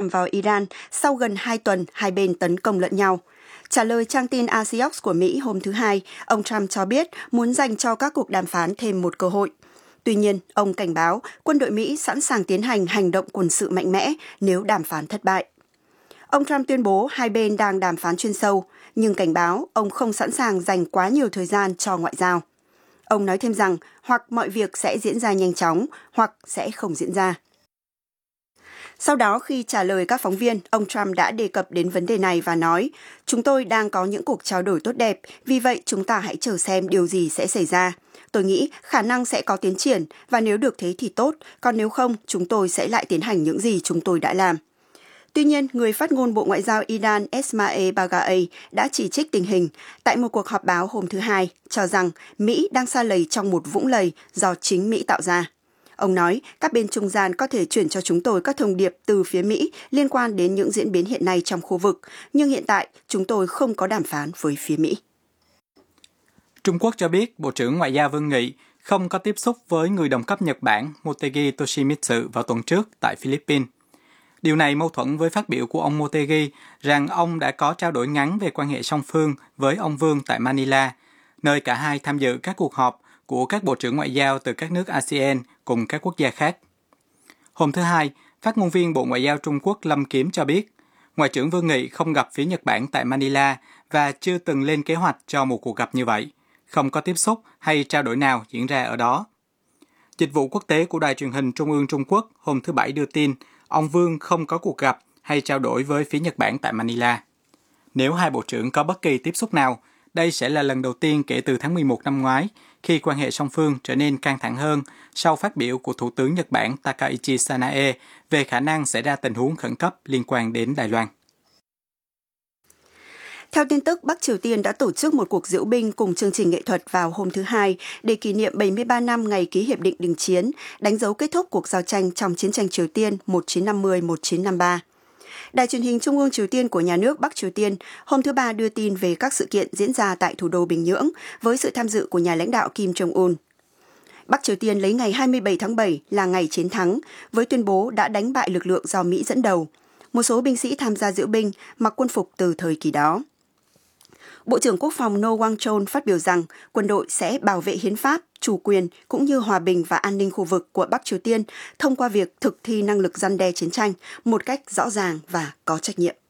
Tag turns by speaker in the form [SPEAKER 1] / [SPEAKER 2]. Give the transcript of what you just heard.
[SPEAKER 1] nhằm vào Iran sau gần 2 tuần hai bên tấn công lẫn nhau. Trả lời trang tin Axios của Mỹ hôm thứ Hai, ông Trump cho biết muốn dành cho các cuộc đàm phán thêm một cơ hội. Tuy nhiên, ông cảnh báo quân đội Mỹ sẵn sàng tiến hành hành động quân sự mạnh mẽ nếu đàm phán thất bại. Ông Trump tuyên bố hai bên đang đàm phán chuyên sâu, nhưng cảnh báo ông không sẵn sàng dành quá nhiều thời gian cho ngoại giao. Ông nói thêm rằng hoặc mọi việc sẽ diễn ra nhanh chóng hoặc sẽ không diễn ra. Sau đó khi trả lời các phóng viên, ông Trump đã đề cập đến vấn đề này và nói, chúng tôi đang có những cuộc trao đổi tốt đẹp, vì vậy chúng ta hãy chờ xem điều gì sẽ xảy ra. Tôi nghĩ khả năng sẽ có tiến triển và nếu được thế thì tốt, còn nếu không, chúng tôi sẽ lại tiến hành những gì chúng tôi đã làm. Tuy nhiên, người phát ngôn Bộ Ngoại giao Iran Esmail Baghaei đã chỉ trích tình hình tại một cuộc họp báo hôm thứ Hai, cho rằng Mỹ đang sa lầy trong một vũng lầy do chính Mỹ tạo ra. Ông nói, các bên trung gian có thể chuyển cho chúng tôi các thông điệp từ phía Mỹ liên quan đến những diễn biến hiện nay trong khu vực, nhưng hiện tại chúng tôi không có đàm phán với phía Mỹ.
[SPEAKER 2] Trung Quốc cho biết Bộ trưởng Ngoại giao Vương Nghị không có tiếp xúc với người đồng cấp Nhật Bản Motegi Toshimitsu vào tuần trước tại Philippines. Điều này mâu thuẫn với phát biểu của ông Motegi rằng ông đã có trao đổi ngắn về quan hệ song phương với ông Vương tại Manila, nơi cả hai tham dự các cuộc họp của các bộ trưởng ngoại giao từ các nước ASEAN cùng các quốc gia khác. Hôm thứ Hai, phát ngôn viên Bộ Ngoại giao Trung Quốc Lâm Kiếm cho biết, Ngoại trưởng Vương Nghị không gặp phía Nhật Bản tại Manila và chưa từng lên kế hoạch cho một cuộc gặp như vậy, không có tiếp xúc hay trao đổi nào diễn ra ở đó. Dịch vụ quốc tế của Đài truyền hình Trung ương Trung Quốc hôm thứ Bảy đưa tin, ông Vương không có cuộc gặp hay trao đổi với phía Nhật Bản tại Manila. Nếu hai bộ trưởng có bất kỳ tiếp xúc nào, đây sẽ là lần đầu tiên kể từ tháng 11 năm ngoái, khi quan hệ song phương trở nên căng thẳng hơn sau phát biểu của Thủ tướng Nhật Bản Takaichi Sanae về khả năng xảy ra tình huống khẩn cấp liên quan đến Đài Loan.
[SPEAKER 1] Theo tin tức, Bắc Triều Tiên đã tổ chức một cuộc diễu binh cùng chương trình nghệ thuật vào hôm thứ Hai để kỷ niệm 73 năm ngày ký hiệp định đình chiến, đánh dấu kết thúc cuộc giao tranh trong chiến tranh Triều Tiên 1950-1953. Đài truyền hình Trung ương Triều Tiên của nhà nước Bắc Triều Tiên hôm thứ Ba đưa tin về các sự kiện diễn ra tại thủ đô Bình Nhưỡng với sự tham dự của nhà lãnh đạo Kim Jong-un. Bắc Triều Tiên lấy ngày 27 tháng 7 là ngày chiến thắng, với tuyên bố đã đánh bại lực lượng do Mỹ dẫn đầu. Một số binh sĩ tham gia diễu binh mặc quân phục từ thời kỳ đó. Bộ trưởng Quốc phòng No Wang-chol phát biểu rằng quân đội sẽ bảo vệ hiến pháp, chủ quyền cũng như hòa bình và an ninh khu vực của Bắc Triều Tiên thông qua việc thực thi năng lực răn đe chiến tranh một cách rõ ràng và có trách nhiệm.